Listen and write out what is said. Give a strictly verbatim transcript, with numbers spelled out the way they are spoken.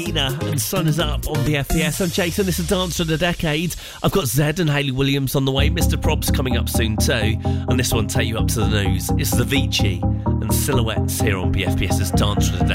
Ina and Sun Is Up on B F P S. I'm Jason, this is Dance for the Decade. I've got Zed and Hayley Williams on the way. Mister Prob's coming up soon too. And this one take you up to the news. It's the Avicii and Silhouettes here on B F P S's Dance for the Decade.